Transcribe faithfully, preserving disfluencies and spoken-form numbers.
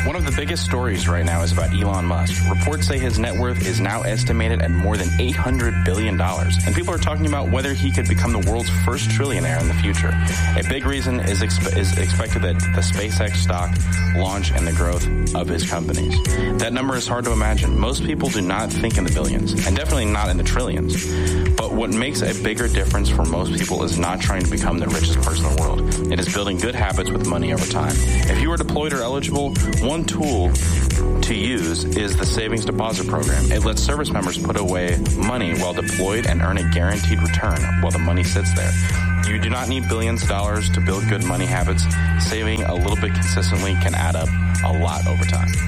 One of the biggest stories right now is about Elon Musk. Reports say his net worth is now estimated at more than eight hundred billion dollars, and people are talking about whether he could become the world's first trillionaire in the future. A big reason is, expe- is expected that the SpaceX stock launch and the growth of his companies. That number is hard to imagine. Most people do not think in the billions, and definitely not in the trillions. But what makes a bigger difference for most people is not trying to become the richest person in the world. It is building good habits with money over time. If you are deployed or eligible, one tool to use is the Savings Deposit Program. It lets service members put away money while deployed and earn a guaranteed return while the money sits there. You do not need billions of dollars to build good money habits. Saving a little bit consistently can add up a lot over time.